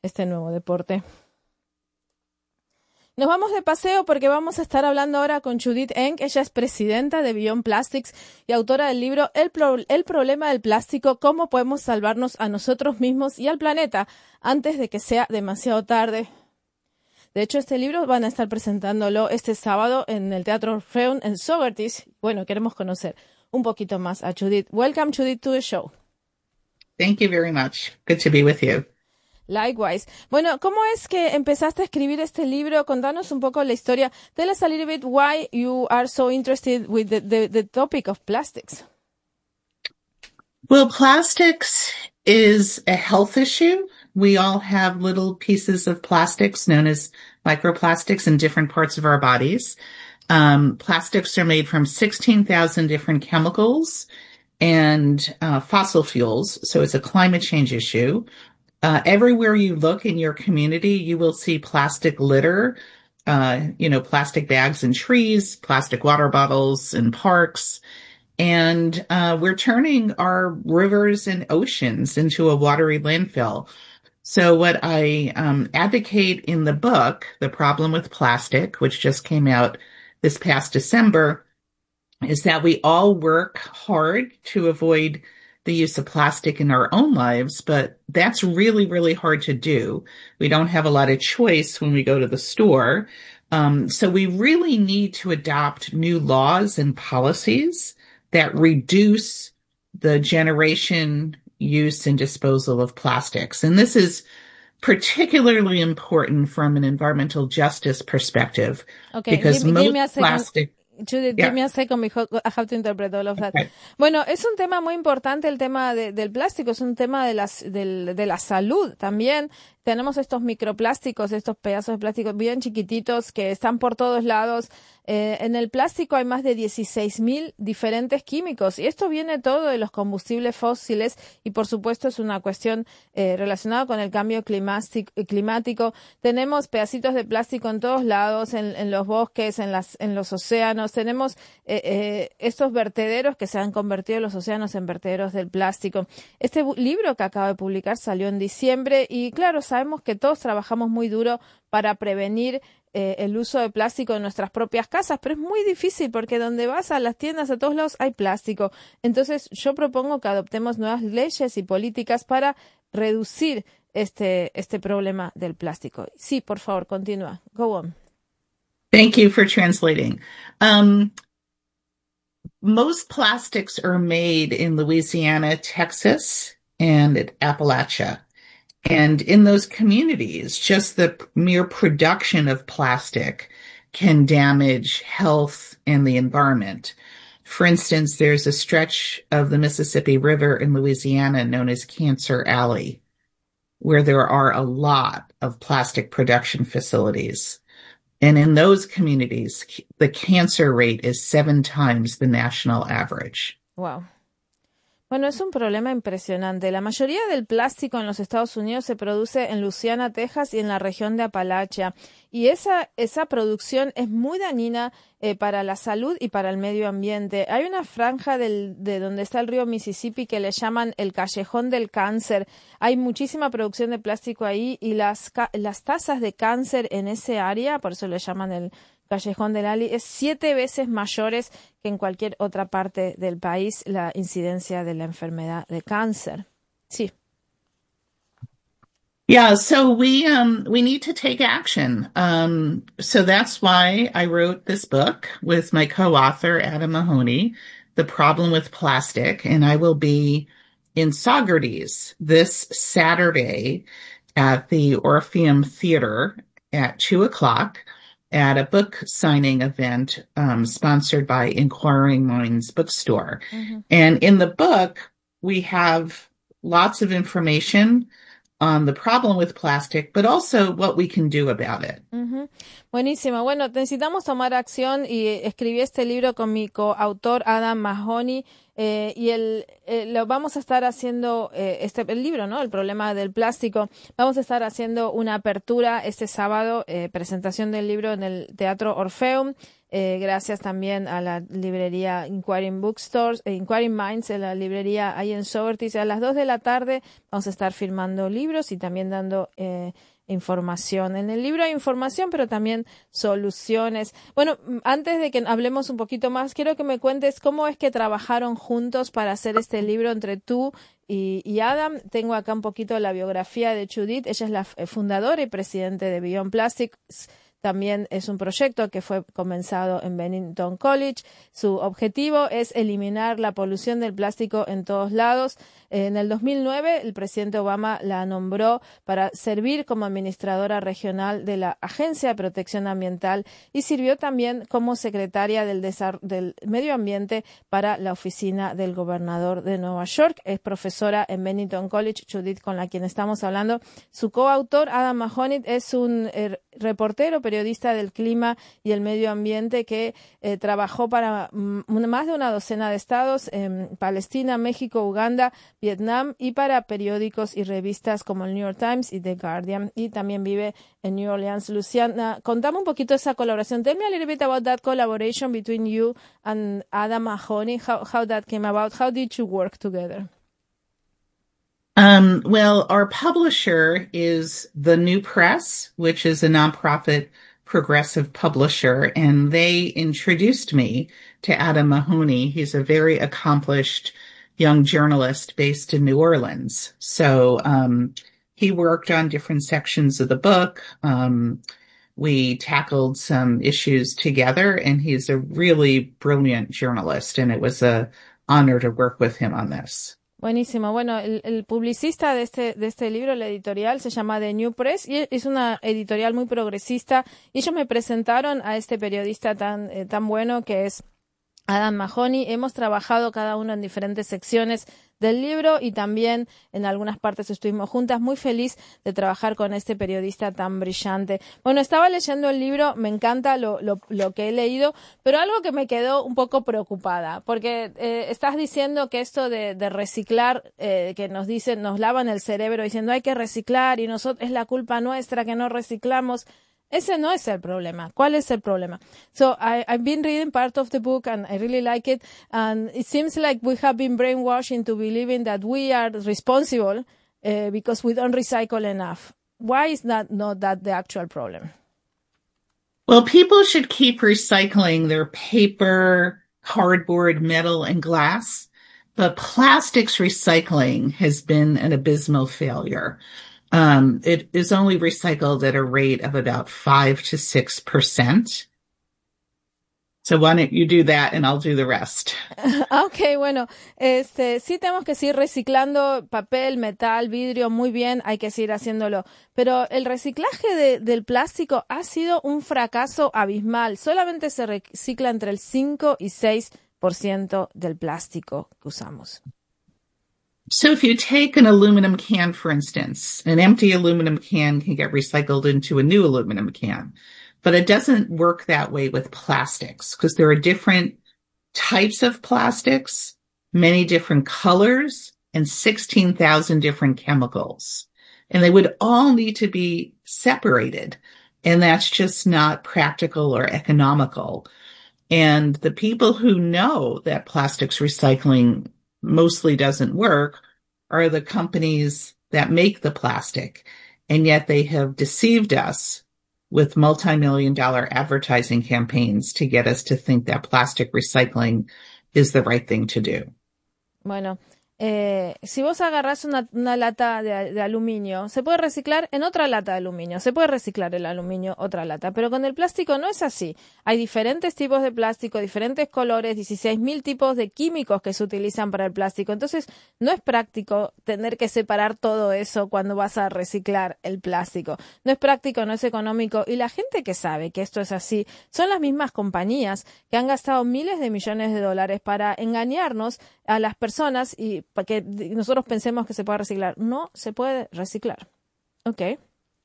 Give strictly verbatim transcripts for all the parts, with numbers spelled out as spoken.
este nuevo deporte. Nos vamos de paseo porque vamos a estar hablando ahora con Judith Enck. Ella es presidenta de Beyond Plastics y autora del libro El, Pro- El problema del plástico, cómo podemos salvarnos a nosotros mismos y al planeta antes de que sea demasiado tarde. De hecho, este libro van a estar presentándolo este sábado en el Teatro Orfeón en Sogertis. Bueno, queremos conocer un poquito más a Judith. Welcome, Judith, to the show. Thank you very much. Good to be with you. Likewise. Bueno, ¿cómo es que empezaste a escribir este libro? Contanos un poco la historia. Tell us a little bit why you are so interested with the, the, the topic of plastics. Well, plastics is a health issue. We all have little pieces of plastics known as microplastics in different parts of our bodies. Um, plastics are made from sixteen thousand different chemicals and uh, fossil fuels. So it's a climate change issue. Uh, everywhere you look in your community, you will see plastic litter, uh, you know, plastic bags in trees, plastic water bottles in parks. And uh, we're turning our rivers and oceans into a watery landfill. So what I um, advocate in the book, The Problem with Plastic, which just came out this past December, is that we all work hard to avoid the use of plastic in our own lives, but that's really, really hard to do. We don't have a lot of choice when we go to the store. Um, so we really need to adopt new laws and policies that reduce the generation, use, and disposal of plastics. And this is particularly important from an environmental justice perspective. Okay, because give, most give me a second. plastic Judith, Yeah. give me a second because I have to interpret all of that. Okay. Bueno, es un tema muy importante el tema de, del plástico, es un tema de, las, del, de la salud también. Tenemos estos microplásticos, estos pedazos de plástico bien chiquititos que están por todos lados. Eh, en el plástico hay más de dieciséis mil diferentes químicos y esto viene todo de los combustibles fósiles y por supuesto es una cuestión eh, relacionada con el cambio climático, climático. Tenemos pedacitos de plástico en todos lados, en, en los bosques, en, las, en los océanos. Tenemos eh, eh, estos vertederos que se han convertido los océanos en vertederos del plástico. Este bu- libro que acabo de publicar salió en diciembre y claro, sabemos que todos trabajamos muy duro para prevenir eh, el uso de plástico en nuestras propias casas, pero es muy difícil porque donde vas a las tiendas, a todos lados hay plástico. Entonces yo propongo que adoptemos nuevas leyes y políticas para reducir este, este problema del plástico. Sí, por favor, continúa. Go on. Thank you for translating. Um, most plastics are made in Louisiana, Texas, and at Appalachia. And in those communities, just the mere production of plastic can damage health and the environment. For instance, there's a stretch of the Mississippi River in Louisiana known as Cancer Alley, where there are a lot of plastic production facilities. And in those communities, the cancer rate is seven times the national average. Wow. Bueno, es un problema impresionante. La mayoría del plástico en los Estados Unidos se produce en Louisiana, Texas y en la región de Appalachia. Y esa, esa producción es muy dañina eh, para la salud y para el medio ambiente. Hay una franja del, de donde está el río Mississippi que le llaman el callejón del cáncer. Hay muchísima producción de plástico ahí y las, las tasas de cáncer en ese área, por eso le llaman el Callejón del Ali, es siete veces mayores que en cualquier otra parte del país la incidencia de la enfermedad de cáncer. Sí. Yeah, so we um we need to take action. Um so that's why I wrote this book with my co-author Adam Mahoney, The Problem with Plastic, and I will be in Saugerties this Saturday at the Orpheum Theater at two o'clock. At a book signing event um, sponsored by Inquiring Minds Bookstore. Mm-hmm. And in the book, we have lots of information on the problem with plastic, but also what we can do about it. Uh-huh. Buenísimo. Bueno, necesitamos tomar acción y escribí este libro con mi coautor Adam Mahoney. Eh, y el, eh, lo vamos a estar haciendo, eh, este, el libro, ¿no? El problema del plástico. Vamos a estar haciendo una apertura este sábado, eh, presentación del libro en el Teatro Orfeum. Eh, gracias también a la librería Inquiring Bookstores, eh, Inquiring Minds, en la librería ahí en Sowertis. A las dos de la tarde vamos a estar firmando libros y también dando eh, información. En el libro hay información, pero también soluciones. Bueno, antes de que hablemos un poquito más, quiero que me cuentes cómo es que trabajaron juntos para hacer este libro entre tú y, y Adam. Tengo acá un poquito la biografía de Judith. Ella es la fundadora y presidente de Beyond Plastics. También es un proyecto que fue comenzado en Bennington College. Su objetivo es eliminar la polución del plástico en todos lados. En el dos mil nueve, el presidente Obama la nombró para servir como administradora regional de la Agencia de Protección Ambiental y sirvió también como secretaria del, del Medio Ambiente para la oficina del gobernador de Nueva York. Es profesora en Bennington College, Judith, con la quien estamos hablando. Su coautor, Adam Mahoney, es un eh, reportero, periodista del clima y el medio ambiente que eh, trabajó para mm, más de una docena de estados en Palestina, México, Uganda, Vietnam y para periódicos y revistas como el New York Times y The Guardian, y también vive en New Orleans. Luciana, contame un poquito esa colaboración. Tell me a little bit about that collaboration between you and Adam Mahoney, how, how that came about. How did you work together? Um, well, our publisher is The New Press, which is a nonprofit progressive publisher, and they introduced me to Adam Mahoney. He's a very accomplished young journalist based in New Orleans. So um, he worked on different sections of the book. Um, we tackled some issues together, and he's a really brilliant journalist, and it was an honor to work with him on this. Buenísimo. Bueno, el, el publicista de este, de este libro, la editorial, se llama The New Press y es una editorial muy progresista. Y ellos me presentaron a este periodista tan, eh, tan bueno que es Adam Mahoney. Hemos trabajado cada uno en diferentes secciones del libro y también en algunas partes estuvimos juntas. Muy feliz de trabajar con este periodista tan brillante. Bueno, estaba leyendo el libro, me encanta lo, lo, lo que he leído, pero algo que me quedó un poco preocupada, porque eh, estás diciendo que esto de, de reciclar, eh, que nos dicen, nos lavan el cerebro diciendo hay que reciclar y nosotros es la culpa nuestra que no reciclamos. Ese no es el problema. ¿Cuál es el problema? So I, I've been reading part of the book and I really like it. And it seems like we have been brainwashed into believing that we are responsible uh, because we don't recycle enough. Why is that not that the actual problem? Well, people should keep recycling their paper, cardboard, metal, and glass. But plastics recycling has been an abysmal failure. Um, it is only recycled at a rate of about five to six percent. So why don't you do that and I'll do the rest. Okay, bueno, este, sí tenemos que seguir reciclando papel, metal, vidrio, muy bien, hay que seguir haciéndolo. Pero el reciclaje de, del plástico ha sido un fracaso abismal. Solamente se recicla entre el cinco y seis por ciento del plástico que usamos. So if you take an aluminum can, for instance, an empty aluminum can can get recycled into a new aluminum can, but it doesn't work that way with plastics because there are different types of plastics, many different colors, and sixteen thousand different chemicals. And they would all need to be separated. And that's just not practical or economical. And the people who know that plastics recycling mostly doesn't work are the companies that make the plastic. And yet they have deceived us with multi-million dollar advertising campaigns to get us to think that plastic recycling is the right thing to do. Bueno, eh, si vos agarrás una, una lata de, de aluminio, se puede reciclar en otra lata de aluminio, se puede reciclar el aluminio, otra lata, pero con el plástico no es así. Hay diferentes tipos de plástico, diferentes colores, dieciséis mil tipos de químicos que se utilizan para el plástico. Entonces, no es práctico tener que separar todo eso cuando vas a reciclar el plástico. No es práctico, no es económico. Y la gente que sabe que esto es así son las mismas compañías que han gastado miles de millones de dólares para engañarnos a las personas y para que nosotros pensemos que se puede reciclar. No se puede reciclar. Okay.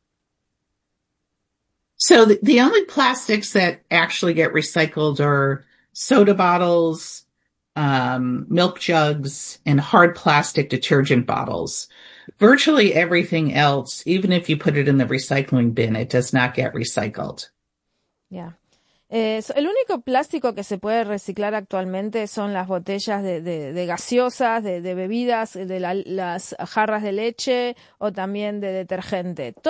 So the, the only plastics that actually get recycled are soda bottles, um, milk jugs, and hard plastic detergent bottles. Virtually everything else, even if you put it in the recycling bin, it does not get recycled. Ya. Eh, so- el único plástico que se puede reciclar actualmente son las botellas de, de- de gaseosas, de, de bebidas, de la- las jarras de leche o también de detergente.